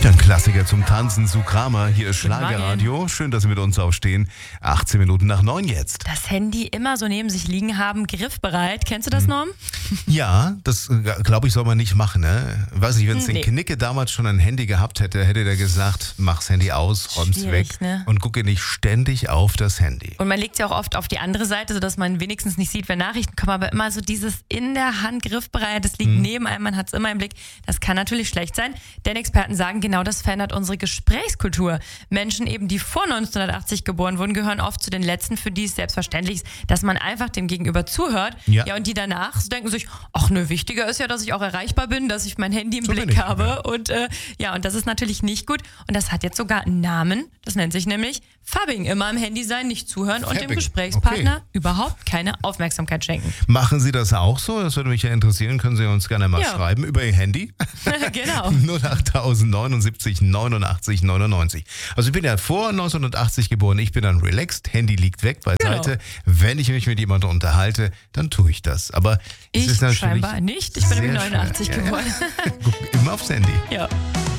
Wieder ein Klassiker zum Tanzen zu Kramer. Hier ist Guten Morgen. Schlagerradio. Schön, dass Sie mit uns aufstehen. 18 Minuten nach 9 jetzt. Das Handy immer so neben sich liegen haben, griffbereit. Kennst du das, Norm? Ja, das glaube ich, soll man nicht machen. Ne? Weiß nicht, wenn es den Nee. Knicke damals schon ein Handy gehabt hätte, hätte der gesagt, mach's Handy aus, räum's Schwierig, weg ne? und gucke nicht ständig auf das Handy. Und man legt es ja auch oft auf die andere Seite, sodass man wenigstens nicht sieht, wenn Nachrichten kommen. Aber immer so dieses in der Hand griffbereit, das liegt neben einem, man hat es immer im Blick. Das kann natürlich schlecht sein, denn Experten sagen, genau das verändert unsere Gesprächskultur. Menschen eben, die vor 1980 geboren wurden, gehören oft zu den Letzten, für die es selbstverständlich ist, dass man einfach dem Gegenüber zuhört. Ja. Und die danach so denken sich, ach nö, wichtiger ist ja, dass ich auch erreichbar bin, dass ich mein Handy im So bin Blick ich, habe. ja. Und und das ist natürlich nicht gut. Und das hat jetzt sogar einen Namen. Das nennt sich nämlich Phabbing. Immer am Handy sein, nicht zuhören und dem Phabbing, Gesprächspartner okay. überhaupt keine Aufmerksamkeit schenken. Machen Sie das auch so? Das würde mich ja interessieren. Können Sie uns gerne mal Ja. schreiben über Ihr Handy. Genau. 08079 89 99. Also ich bin ja vor 1980 geboren. Ich bin dann relaxed. Handy liegt weg beiseite. Wenn ich mich mit jemandem unterhalte, dann tue ich das. Aber es Ich ist natürlich scheinbar nicht. Ich bin sehr nämlich 89 schwer. geboren. Guck immer aufs Handy. Ja.